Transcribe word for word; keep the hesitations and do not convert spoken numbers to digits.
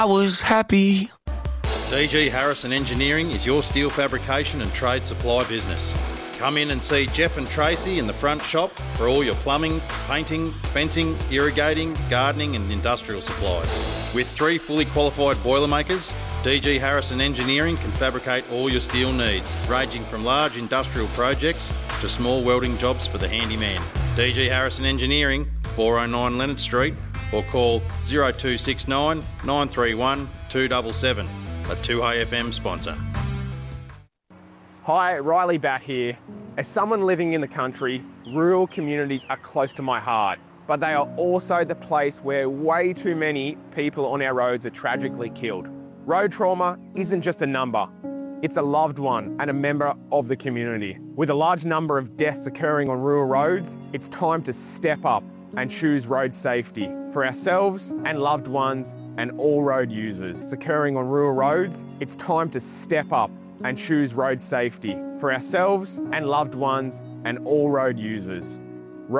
I was happy. D G Harrison Engineering is your steel fabrication and trade supply business. Come in and see Jeff and Tracy in the front shop for all your plumbing, painting, fencing, irrigating, gardening and industrial supplies. With three fully qualified Boilermakers, D G Harrison Engineering can fabricate all your steel needs, ranging from large industrial projects to small welding jobs for the handyman. D G Harrison Engineering, four oh nine Leonard Street, or call oh two six nine, nine three one, two seven seven, a two A F M sponsor. Hi, Riley Batt here. As someone living in the country, rural communities are close to my heart, but they are also the place where way too many people on our roads are tragically killed. Road trauma isn't just a number, it's a loved one and a member of the community. With a large number of deaths occurring on rural roads, it's time to step up and choose road safety for ourselves and loved ones and all road users. Occurring on rural roads, it's time to step up and choose road safety for ourselves and loved ones and all road users.